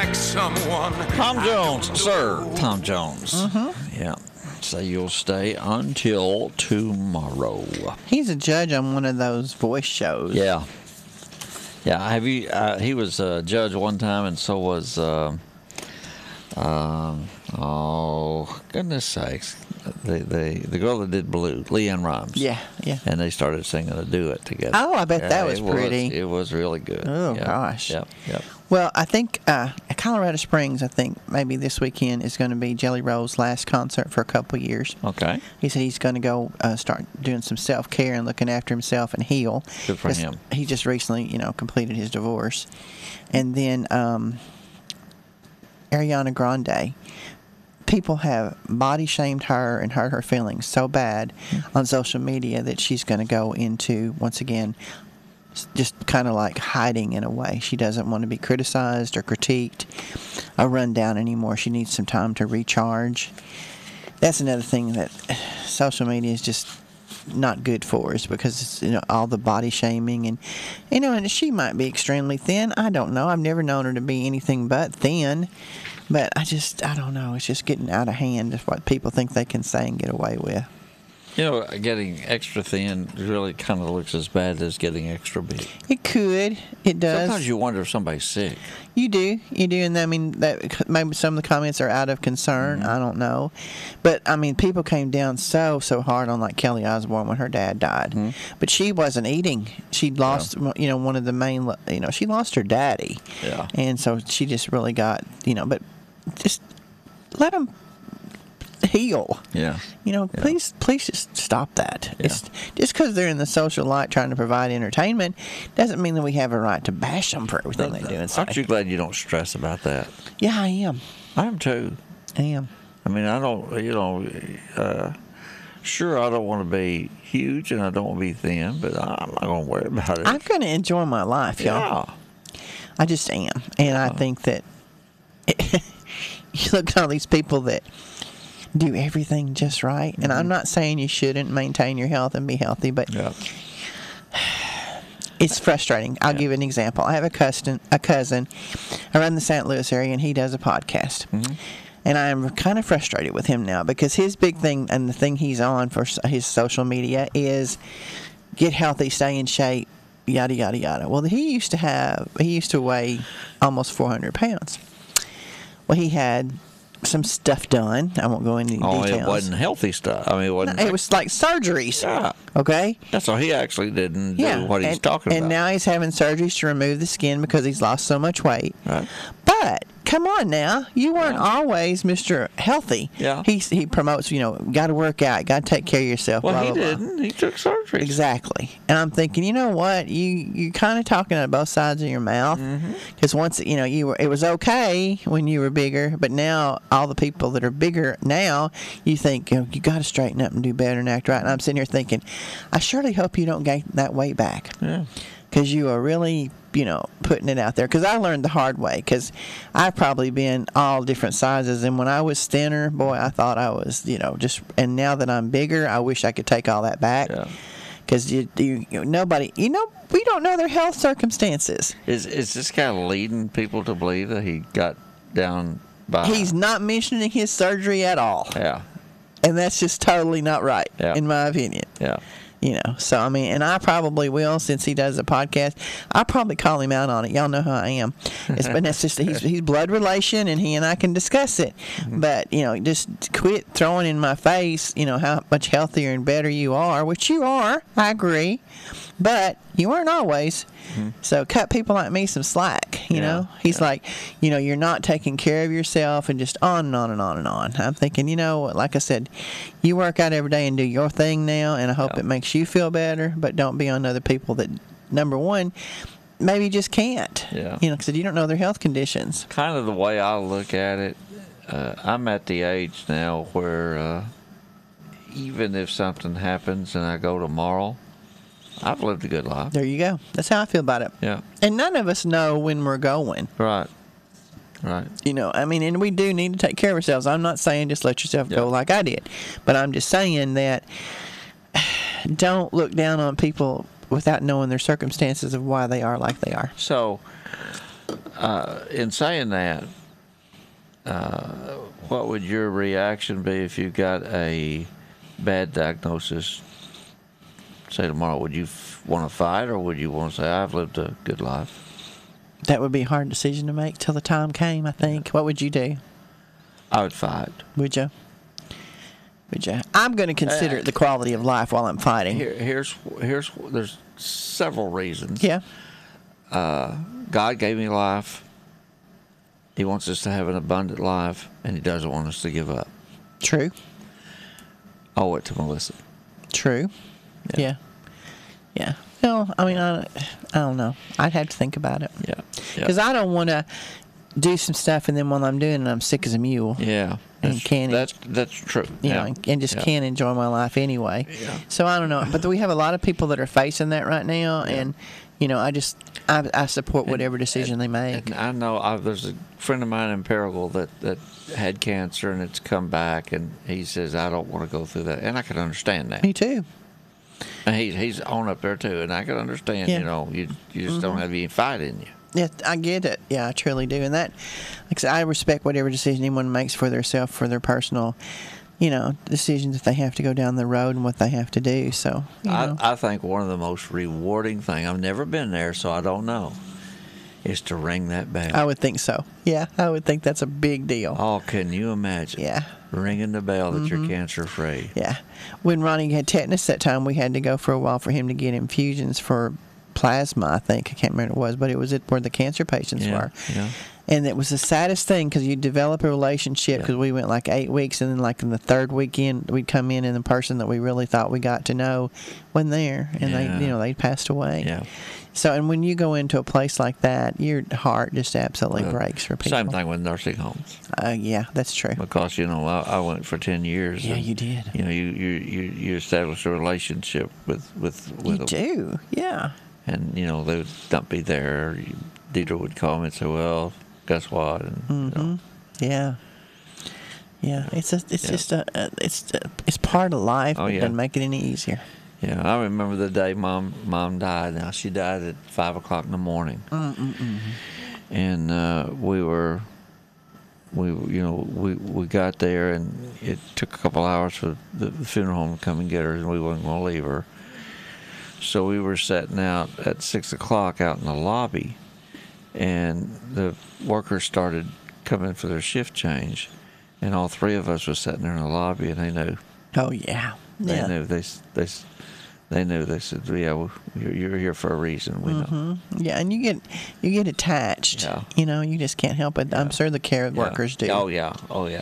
like someone. Tom Jones, sir. Tom Jones. Yeah. So you'll stay until tomorrow. He's a judge on one of those voice shows. Yeah. Yeah. Have you? He was a judge one time, and so was. Oh goodness sakes! The girl that did Blue, Leanne Rhymes. Yeah. And they started singing a duet together. Oh, I bet that was pretty. It was really good. Oh, yeah. gosh. Yep. Well, I think Colorado Springs, I think maybe this weekend is going to be Jelly Roll's last concert for a couple of years. Okay. He said he's going to go start doing some self-care and looking after himself and heal. Good for him. He just recently, completed his divorce. And then Ariana Grande. People have body shamed her and hurt her feelings so bad on social media that she's going to go into, once again, just kind of like hiding in a way. She doesn't want to be criticized or critiqued or run down anymore. She needs some time to recharge. That's another thing that social media is just not good for us, because it's, all the body shaming and and she might be extremely thin. I don't know. I've never known her to be anything but thin. But I don't know. It's just getting out of hand is what people think they can say and get away with. Getting extra thin really kind of looks as bad as getting extra big. It could. It does. Sometimes you wonder if somebody's sick. You do. And I mean, that maybe some of the comments are out of concern. I don't know. But, I mean, people came down so hard on, like, Kelly Osbourne when her dad died. But she wasn't eating. She'd lost, one of the main, she lost her daddy. Yeah. And so she just really got, but just let them heal. Yeah. Please just stop that. Yeah. It's just because they're in the social light trying to provide entertainment doesn't mean that we have a right to bash them for everything they do and say. Aren't you glad you don't stress about that? Yeah, I am. I am too. I am. I mean, I don't, sure, I don't want to be huge and I don't want to be thin, but I'm not going to worry about it. I'm going to enjoy my life, y'all. Yeah. I just am. And I think that you look at all these people that do everything just right. And I'm not saying you shouldn't maintain your health and be healthy, but it's frustrating. I'll give you an example. I have a cousin around the St. Louis area, and he does a podcast. And I'm kind of frustrated with him now because his big thing and the thing he's on for his social media is get healthy, stay in shape, yada, yada, yada. Well, he used to weigh almost 400 pounds. Well, he had some stuff done. I won't go into details. It wasn't healthy stuff. I mean, it was like surgeries. Yeah. Okay? That's why he actually didn't do what he's talking about. And now he's having surgeries to remove the skin because he's lost so much weight. Right. But come on now, you weren't always Mr. Healthy. Yeah. He promotes, got to work out, got to take care of yourself. Well, blah, he blah, didn't. blah. He took surgery. Exactly. And I'm thinking, you know what? You're kind of talking out of both sides of your mouth. Because once, it was okay when you were bigger, but now all the people that are bigger now, you think, you got to straighten up and do better and act right. And I'm sitting here thinking, I surely hope you don't gain that weight back. Yeah. Because you are really, putting it out there. Because I learned the hard way. Because I've probably been all different sizes. And when I was thinner, boy, I thought I was, and now that I'm bigger, I wish I could take all that back. Because nobody, we don't know their health circumstances. Is this kind of leading people to believe that he got down by... He's not mentioning his surgery at all. Yeah. And that's just totally not right, in my opinion. Yeah. So, I mean, and I probably will, since he does a podcast, I'll probably call him out on it. Y'all know how I am. But that's just, he's blood relation, and he and I can discuss it. But, just quit throwing in my face, how much healthier and better you are, which you are, I agree. But you weren't always. So cut people like me some slack, He's like, you're not taking care of yourself, and just on and on and on and on. I'm thinking, like I said, you work out every day and do your thing now, and I hope it makes you feel better, but don't be on other people that, number one, maybe just can't. Because you don't know their health conditions. Kind of the way I look at it, I'm at the age now where even if something happens and I go tomorrow, I've lived a good life. There you go. That's how I feel about it. Yeah. And none of us know when we're going. Right. And we do need to take care of ourselves. I'm not saying just let yourself go like I did. But I'm just saying that don't look down on people without knowing their circumstances of why they are like they are. So, in saying that, what would your reaction be if you got a bad diagnosis, say tomorrow? Would you want to fight, or would you want to say, I've lived a good life? That would be a hard decision to make till the time came, I think. What would you do? I would fight. Would you? Would you? I'm going to consider it the quality of life while I'm fighting. Here's there's several reasons. Yeah. God gave me life. He wants us to have an abundant life, and he doesn't want us to give up. True. Owe it to Melissa. True. Yeah. Yeah. No, I mean, I don't know. I'd have to think about it. Yeah. Because I don't want to do some stuff, and then while I'm doing it, I'm sick as a mule. Yeah. And can't, that's true. You know, and just can't enjoy my life anyway. Yeah. So I don't know. But we have a lot of people that are facing that right now, and, you know, I support whatever decision they make. And I know there's a friend of mine in Paragould that had cancer, and it's come back, and he says, I don't want to go through that. And I can understand that. Me too. And he's on up there too, and I can understand. Yeah. You know, you just don't have any fight in you. Yeah, I get it. Yeah, I truly do. And that, like I said, I respect whatever decision anyone makes for themselves, for their personal, you know, decisions if they have to go down the road and what they have to do. So, you know. I think one of the most rewarding things, I've never been there, so I don't know, is to ring that bell. I would think so. Yeah, I would think that's a big deal. Oh, can you imagine? Yeah. Ringing the bell that you're cancer free. Yeah. When Ronnie had tetanus that time, we had to go for a while for him to get infusions for plasma, I think. I can't remember what it was, but it was where the cancer patients were. Yeah. And it was the saddest thing because you develop a relationship because we went like 8 weeks, and then like in the third weekend, we'd come in and the person that we really thought we got to know wasn't there, and they passed away. Yeah. So, and when you go into a place like that, your heart just absolutely breaks for people. Same thing with nursing homes. Yeah, that's true. Because, you know, I went for 10 years. Yeah, and, you did. You know, you establish a relationship with You them. do, yeah. And, you know, they would not be there. Deidre would call me and say, well, guess what? And, you know, Yeah. Yeah, it's part of life. Oh, It yeah. doesn't make it any easier. yeah, I remember the day mom died. Now, she died at 5 o'clock in the morning. And we got there, and it took a couple hours for the funeral home to come and get her, and we wasn't going to leave her. So we were sitting out at 6 o'clock out in the lobby, and the workers started coming for their shift change, and all three of us were sitting there in the lobby, and they knew. Oh yeah. They knew. They knew. They said, "Yeah, well, you're here for a reason. We know." Yeah, and you get attached. Yeah. You know, you just can't help it. I'm sure the care workers do. Oh yeah.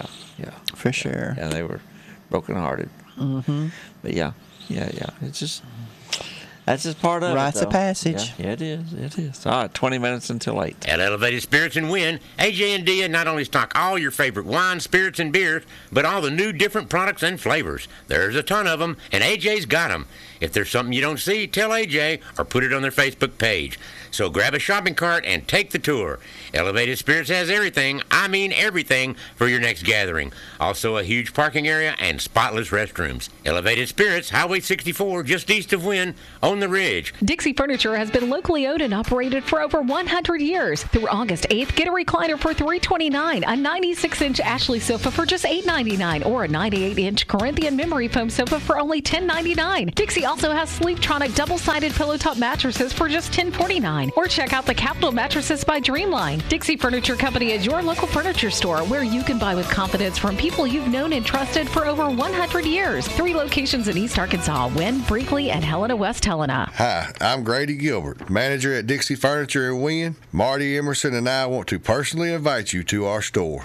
For sure. Yeah, they were brokenhearted. But yeah. It's just that's just part of Rites it. of passage. Yeah, it is. It is. All right, 20 minutes until 8. At Elevated Spirits and Win, AJ and Dia not only stock all your favorite wines, spirits, and beers, but all the new different products and flavors. There's a ton of them, and AJ's got them. If there's something you don't see, tell AJ or put it on their Facebook page. So grab a shopping cart and take the tour. Elevated Spirits has everything, I mean everything, for your next gathering. Also a huge parking area and spotless restrooms. Elevated Spirits, Highway 64, just east of Wynn, on the Ridge. Dixie Furniture has been locally owned and operated for over 100 years. Through August 8th, get a recliner for $329, a 96-inch Ashley sofa for just $899, or a 98-inch Corinthian memory foam sofa for only $10.99. Dixie also has Sleeptronic double-sided pillow top mattresses for just $10.49. Or check out the Capital Mattresses by Dreamline. Dixie Furniture Company is your local furniture store where you can buy with confidence from people you've known and trusted for over 100 years. 3 locations in East Arkansas, Wynn, Brinkley, and Helena, West Helena. Hi, I'm Grady Gilbert, manager at Dixie Furniture in Wynn. Marty Emerson and I want to personally invite you to our store.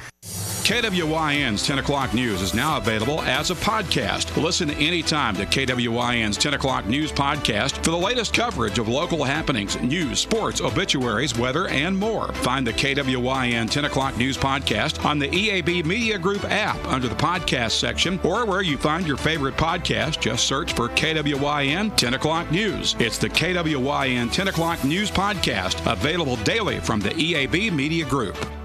KWYN's 10 o'clock news is now available as a podcast. Listen anytime to KWYN's 10 o'clock news podcast for the latest coverage of local happenings, news, sports, obituaries, weather, and more. Find the KWYN 10 o'clock news podcast on the EAB Media Group app under the podcast section, or where you find your favorite podcast. Just search for KWYN 10 o'clock news. It's the KWYN 10 o'clock news podcast, available daily from the EAB Media Group.